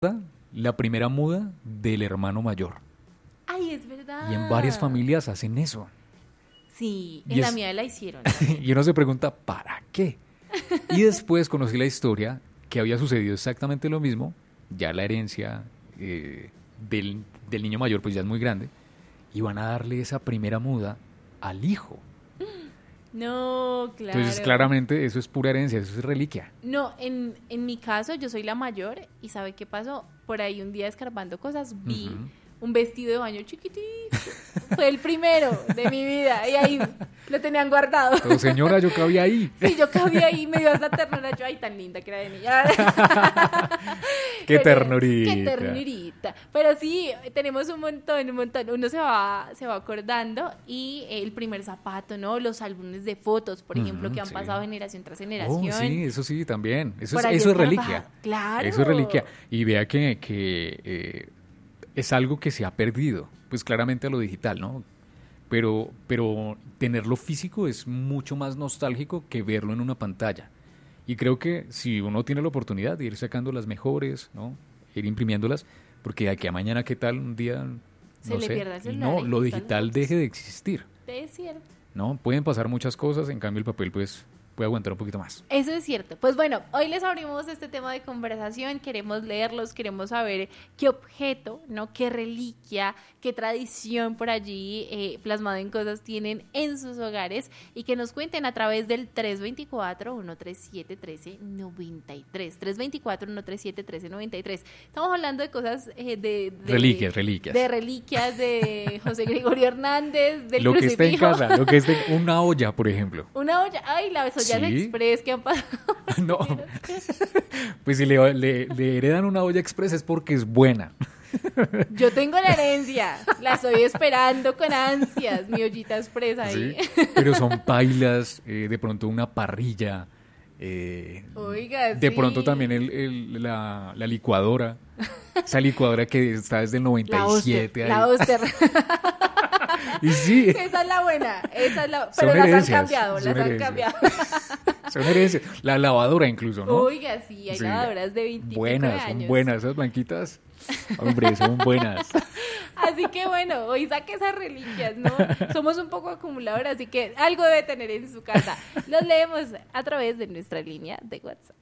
la primera muda del hermano mayor. Ay, es verdad. Y en varias familias hacen eso. Sí, Y en la es- mía la hicieron. Y uno se pregunta, ¿para qué? Y después conocí la historia que había sucedido exactamente lo mismo. Ya la herencia del niño mayor pues ya es muy grande. Y van a darle esa primera muda al hijo. No, claro. Entonces claramente eso es pura herencia, eso es reliquia. No, en mi caso yo soy la mayor y ¿sabe qué pasó? Por ahí un día escarbando cosas vi Ujú. un vestido de baño chiquitito. Fue el primero de mi vida y ahí lo tenían guardado. Pero señora, yo cabía ahí. Sí, yo cabía ahí, me dio hasta ternura. Yo, ay, tan linda que era de niña. Qué Pero- ternurita. Qué ternurita. Pero sí, tenemos un montón, un montón. Uno se va acordando y el primer zapato, ¿no? Los álbumes de fotos, por ejemplo, Ujú, que han sí. pasado generación tras Oh, generación. sí, también. Eso Por es, ahí eso es escarbado. reliquia. Claro. Eso es reliquia. Y vea que es algo que se ha perdido, pues claramente a lo digital, ¿no? Pero tenerlo físico es mucho más nostálgico que verlo en una pantalla. Y creo que si uno tiene la oportunidad de ir sacando las mejores, ¿no? Ir imprimiéndolas, porque de aquí a mañana, ¿qué tal? Un día, Se no le sé, pierde el celular no, lo digital, digital ¿no? deje de existir, Es cierto. ¿no? Pueden pasar muchas cosas, en cambio el papel, pues, puede aguantar un poquito más. Eso es cierto. Pues bueno, hoy les abrimos este tema de conversación, queremos leerlos, queremos saber qué objeto, ¿no? Qué reliquia, qué tradición por allí plasmado en cosas tienen en sus hogares y que nos cuenten a través del 324-137-1393. 324-137-1393. Estamos hablando de cosas Reliquias. de reliquias de José Gregorio Hernández, del Lo que esté en crucifijo. casa, lo que esté, una olla, por ejemplo. Una olla, ay, la olla Sí. express que han pasado. No, pues si le heredan una olla express es porque es buena. Yo tengo la herencia, la estoy esperando con ansias, mi ollita express ahí. ¿Sí? Pero son pailas, de pronto una parrilla, Oiga, de sí. pronto también la licuadora, esa licuadora que está desde el La 97 Oster, ahí. la Oster. Y sí, Esa es la buena, esa es la... Son Pero las han herencias, cambiado, son las han herencias. cambiado. son herencias. La lavadora incluso, ¿no? Oiga, sí, hay Sí. lavadoras de 20 Buenas, años. son buenas, esas blanquitas. Hombre, son buenas. Así que bueno, hoy saque esas reliquias, ¿no? Somos un poco acumuladores, así que algo debe tener en su casa. Los leemos a través de nuestra línea de WhatsApp.